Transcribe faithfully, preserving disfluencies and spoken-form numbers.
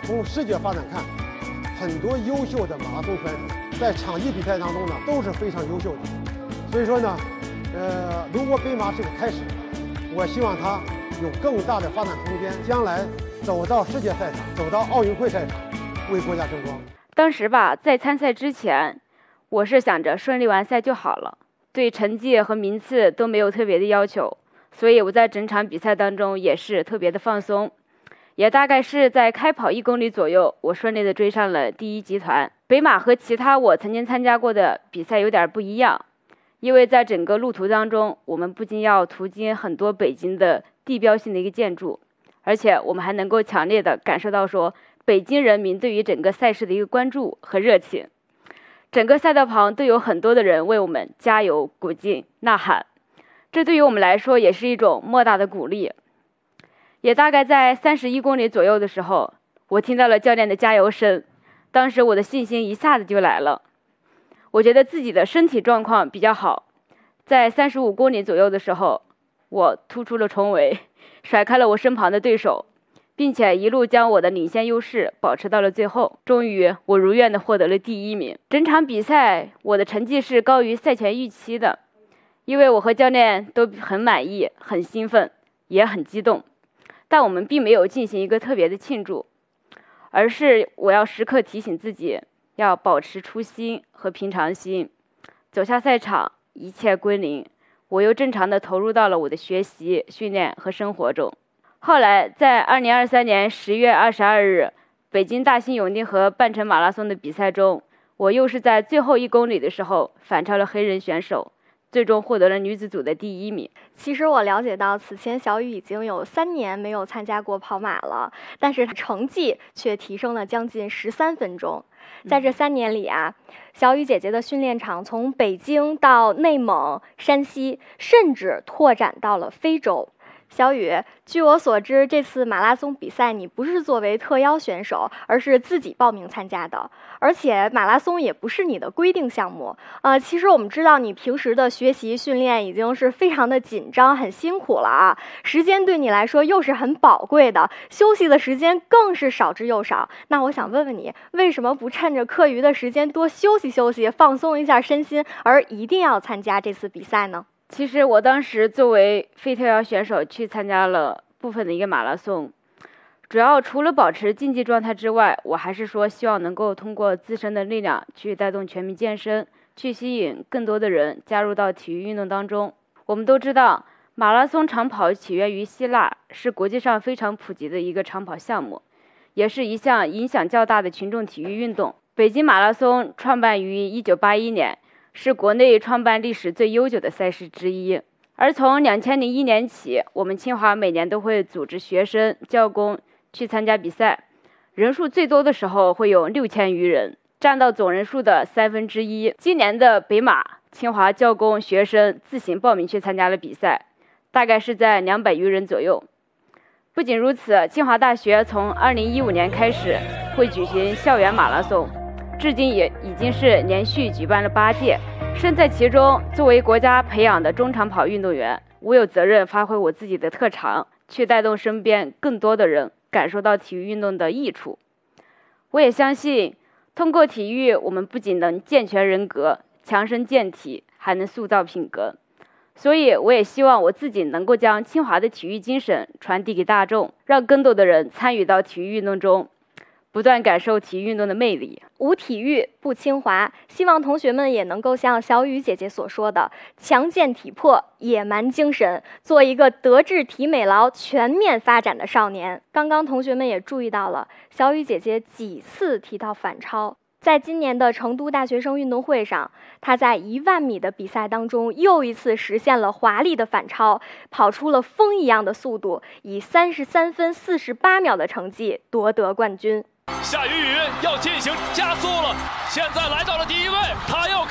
从视觉发展看，很多优秀的马拉松选手在场地比赛当中呢都是非常优秀的。所以说呢，呃，如果北马是个开始，我希望它有更大的发展空间，将来走到世界赛场，走到奥运会赛场，为国家争光。 当时吧，在参赛之前，我是想着顺利完赛就好了，对成绩和名次都没有特别的要求，所以我在整场比赛当中也是特别的放松。也大概是在开跑一公里左右，我顺利的追上了第一集团。北马和其他我曾经参加过的比赛有点不一样，因为在整个路途当中，我们不仅要途经很多北京的地标性的一个建筑，而且我们还能够强烈的感受到说北京人民对于整个赛事的一个关注和热情。整个赛道旁都有很多的人为我们加油鼓劲呐喊，这对于我们来说也是一种莫大的鼓励。也大概在三十一公里左右的时候，我听到了教练的加油声，当时我的信心一下子就来了。我觉得自己的身体状况比较好，在三十五公里左右的时候，我突出了重围，甩开了我身旁的对手，并且一路将我的领先优势保持到了最后。终于我如愿的获得了第一名。整场比赛我的成绩是高于赛前预期的，因为我和教练都很满意，很兴奋，也很激动。但我们并没有进行一个特别的庆祝，而是我要时刻提醒自己要保持初心和平常心。走下赛场，一切归零，我又正常的投入到了我的学习、训练和生活中。后来在二零二三年十月二十二日北京大兴永定河半程马拉松的比赛中，我又是在最后一公里的时候反超了黑人选手，最终获得了女子组的第一名。 其实我了解到，此前小雨已经有三年没有参加过跑马了，但是成绩却提升了将近十三分钟。在这三年里啊，小雨姐姐的训练场从北京到内蒙、山西，甚至拓展到了非洲。小雨，据我所知，这次马拉松比赛你不是作为特邀选手，而是自己报名参加的，而且马拉松也不是你的规定项目。呃，其实我们知道你平时的学习训练已经是非常的紧张、很辛苦了啊，时间对你来说又是很宝贵的，休息的时间更是少之又少。那我想问问你，为什么不趁着课余的时间多休息休息，放松一下身心，而一定要参加这次比赛呢？ 其实我当时作为非特邀选手去参加了部分的一个马拉松，主要除了保持竞技状态之外，我还是说希望能够通过自身的力量去带动全民健身，去吸引更多的人加入到体育运动当中。我们都知道，马拉松长跑起源于希腊，是国际上非常普及的一个长跑项目，也是一项影响较大的群众体育运动。北京马拉松创办于一九八一年，是国内创办历史最悠久的赛事之一。而从两千零一年起，我们清华每年都会组织学生、教工去参加比赛，人数最多的时候会有六千余人，占到总人数的三分之一。今年的北马，清华教工学生自行报名去参加了比赛，大概是在两百余人左右。不仅如此，清华大学从二零一五年开始会举行校园马拉松，至今也已经是连续举办了八届。身在其中，作为国家培养的中长跑运动员，我有责任发挥我自己的特长，去带动身边更多的人感受到体育运动的益处。我也相信，通过体育，我们不仅能健全人格、强身健体，还能塑造品格。所以我也希望我自己能够将清华的体育精神传递给大众，让更多的人参与到体育运动中，不断感受体育运动的魅力。 无体育不清华，希望同学们也能够像小雨姐姐所说的，强健体魄，野蛮精神，做一个德智体美劳全面发展的少年。刚刚同学们也注意到了，小雨姐姐几次提到反超。在今年的成都大学生运动会上，她在一万米的比赛当中又一次实现了华丽的反超，跑出了风一样的速度，以三十三分四十八秒的成绩夺得冠军。 夏雨雨要进行加速了，现在来到了第一位，他要